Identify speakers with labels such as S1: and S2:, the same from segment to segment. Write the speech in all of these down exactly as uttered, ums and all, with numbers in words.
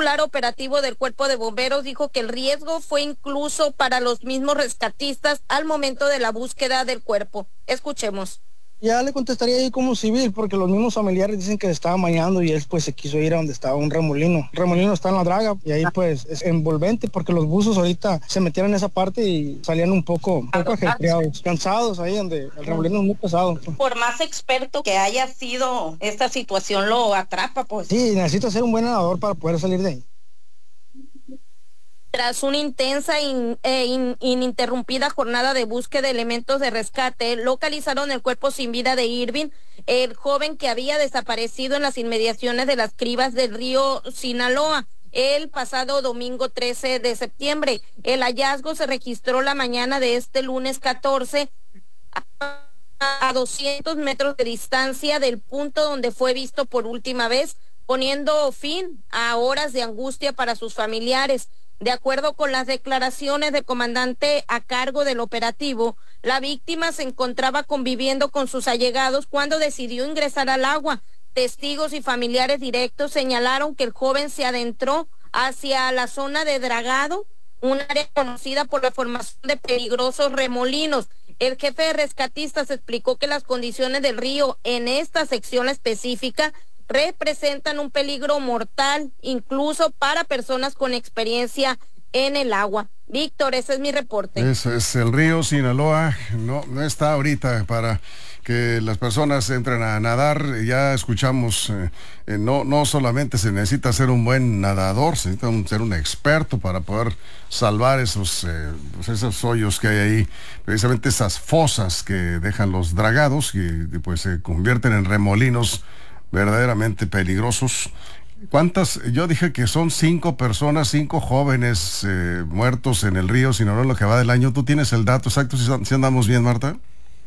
S1: titular operativo del Cuerpo de Bomberos dijo que el riesgo fue incluso para los mismos rescatistas al momento de la búsqueda del cuerpo. Escuchemos.
S2: Ya le contestaría ahí como civil, porque los mismos familiares dicen que estaba bañando y él pues se quiso ir a donde estaba un remolino. El remolino está en la draga y ahí pues es envolvente porque los buzos ahorita se metieron en esa parte y salían un poco, un poco ajetreados, cansados ahí donde el remolino es muy pesado.
S3: Por más experto que haya sido, esta situación lo atrapa pues.
S2: Sí, necesito ser un buen nadador para poder salir de ahí.
S1: Tras una intensa e eh, in, ininterrumpida jornada de búsqueda de elementos de rescate, localizaron el cuerpo sin vida de Irving, el joven que había desaparecido en las inmediaciones de las cribas del río Sinaloa el pasado domingo trece de septiembre. El hallazgo se registró la mañana de este lunes catorce a doscientos metros de distancia del punto donde fue visto por última vez, poniendo fin a horas de angustia para sus familiares. De acuerdo con las declaraciones del comandante a cargo del operativo, la víctima se encontraba conviviendo con sus allegados cuando decidió ingresar al agua. Testigos y familiares directos señalaron que el joven se adentró hacia la zona de dragado, un área conocida por la formación de peligrosos remolinos. El jefe de rescatistas explicó que las condiciones del río en esta sección específica representan un peligro mortal, incluso para personas con experiencia en el agua. Víctor, ese es mi reporte.
S4: Ese es el río Sinaloa, no, no está ahorita para que las personas entren a nadar. Ya escuchamos, eh, eh, no, no solamente se necesita ser un buen nadador, se necesita un, ser un experto para poder salvar esos, eh, pues esos hoyos que hay ahí, precisamente esas fosas que dejan los dragados y, y pues se convierten en remolinos verdaderamente peligrosos. ¿Cuántas? Yo dije que son cinco personas, cinco jóvenes eh, muertos en el río Sinaloa en lo que va del año. ¿Tú tienes el dato exacto? ¿Si, si andamos bien, Marta?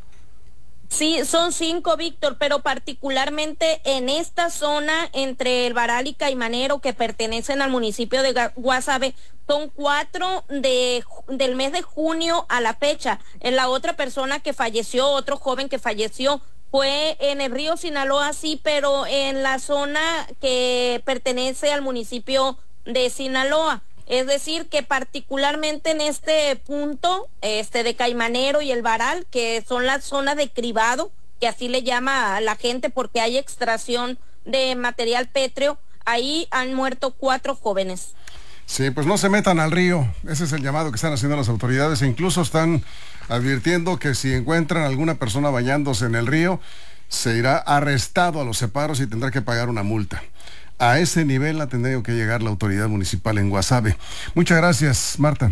S1: Sí, son cinco, Víctor, pero particularmente en esta zona entre el Baral y Caimanero, que pertenecen al municipio de Guasave, son cuatro de, del mes de junio a la fecha. En la otra persona que falleció, otro joven que falleció, fue en el río Sinaloa, sí, pero en la zona que pertenece al municipio de Sinaloa. Es decir, que particularmente en este punto, este de Caimanero y el Baral, que son las zonas de cribado, que así le llama a la gente porque hay extracción de material pétreo, ahí han muerto cuatro jóvenes.
S4: Sí, pues no se metan al río. Ese es el llamado que están haciendo las autoridades e incluso están advirtiendo que si encuentran a alguna persona bañándose en el río, se irá arrestado a los separos y tendrá que pagar una multa. A ese nivel ha tenido que llegar la autoridad municipal en Guasave. Muchas gracias, Marta.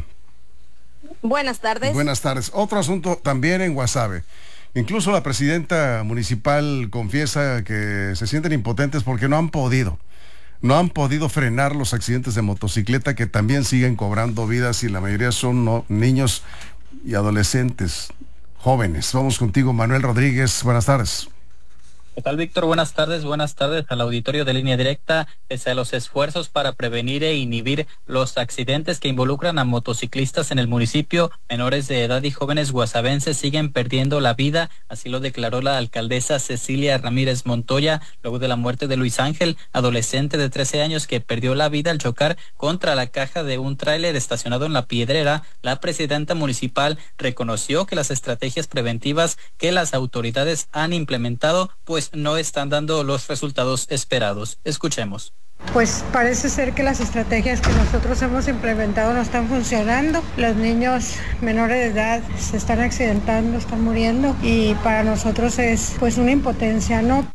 S1: Buenas tardes.
S4: Buenas tardes. Otro asunto también en Guasave. Incluso la presidenta municipal confiesa que se sienten impotentes porque no han podido. No han podido frenar los accidentes de motocicleta que también siguen cobrando vidas y la mayoría son no, niños y adolescentes, jóvenes. Vamos contigo, Manuel Rodríguez. Buenas tardes.
S5: ¿Qué tal, Víctor? Buenas tardes, buenas tardes al auditorio de Línea Directa. Pese a los esfuerzos para prevenir e inhibir los accidentes que involucran a motociclistas en el municipio, menores de edad y jóvenes guasavenses siguen perdiendo la vida, así lo declaró la alcaldesa Cecilia Ramírez Montoya, luego de la muerte de Luis Ángel, adolescente de trece años que perdió la vida al chocar contra la caja de un tráiler estacionado en La Piedrera. La presidenta municipal reconoció que las estrategias preventivas que las autoridades han implementado, pues no están dando los resultados esperados. Escuchemos.
S6: Pues parece ser que las estrategias que nosotros hemos implementado no están funcionando. Los niños menores de edad se están accidentando, están muriendo y para nosotros es pues una impotencia, ¿no?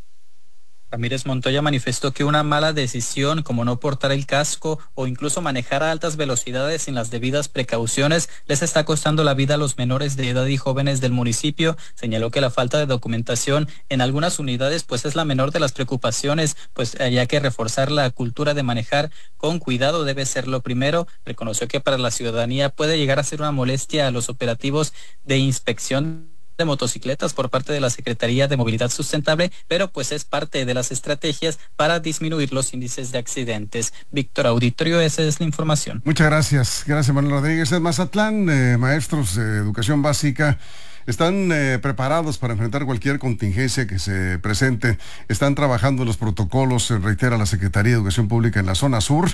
S5: Ramírez Montoya manifestó que una mala decisión como no portar el casco o incluso manejar a altas velocidades sin las debidas precauciones les está costando la vida a los menores de edad y jóvenes del municipio. Señaló que la falta de documentación en algunas unidades pues es la menor de las preocupaciones, pues ya que reforzar la cultura de manejar con cuidado debe ser lo primero. Reconoció que para la ciudadanía puede llegar a ser una molestia a los operativos de inspección de motocicletas por parte de la Secretaría de Movilidad Sustentable, pero pues es parte de las estrategias para disminuir los índices de accidentes. Víctor, auditorio, esa es la información.
S4: Muchas gracias. Gracias, Manuel Rodríguez. En Mazatlán, eh, maestros de educación básica están eh, preparados para enfrentar cualquier contingencia que se presente. Están trabajando en los protocolos, se reitera la Secretaría de Educación Pública en la zona sur.